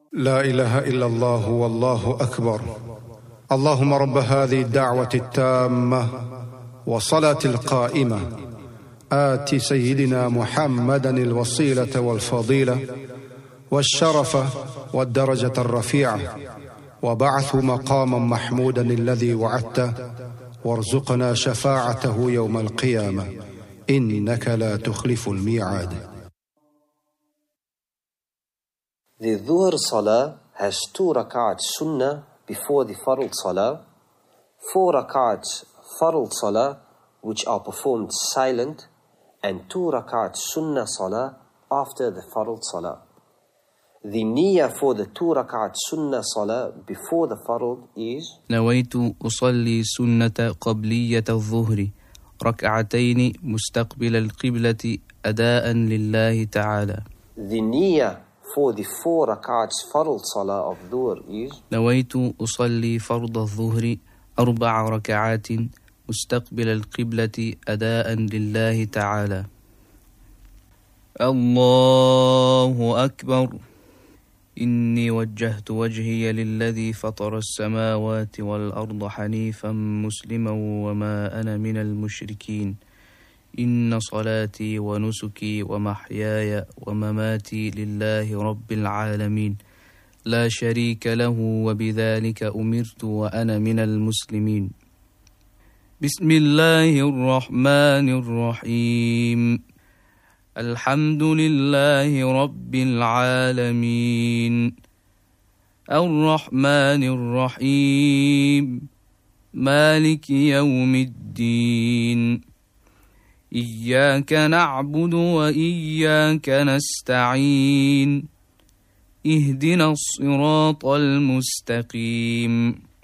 لا إله إلا الله والله أكبر. اللهم رب هذه الدعوة التامة والصلاة القائمة آت سيدنا محمدا الوسيلة والفضيلة والشرف والدرجة الرفيعة وبعث مقاما محمودا الذي وعدته وارزقنا شفاعته يوم القيامة إنك لا تخلف الميعاد. The Dhuhr Salah has 2 rak'ats sunnah before the Fard Salah, 4 rak'ats Fard Salah which are performed silent, and 2 rak'ats sunnah Salah after the Fard Salah. The niyyah for the 2 rak'at sunnah salah before the fard is نويت أصلي سنة قبلية الظهر ركعتين مستقبل القبلة أداء لله تعالى. The niyyah for the 4 rak'ats fard salah of dhuhr is نويت أصلي فرض الظهر 4 ركعات مستقبل القبلة أداء لله تعالى. الله أكبر. إني وجهت وجهي للذي فطر السماوات والأرض حنيفا مسلما وما أنا من المشركين. إن صلاتي ونسكي ومحياي ومماتي لله رب العالمين لا شريك له وبذلك أمرت وأنا من المسلمين. بسم الله الرحمن الرحيم. الحمد لله رب العالمين الرحمن الرحيم مالك يوم الدين إياك نعبد وإياك نستعين اهدنا الصراط المستقيم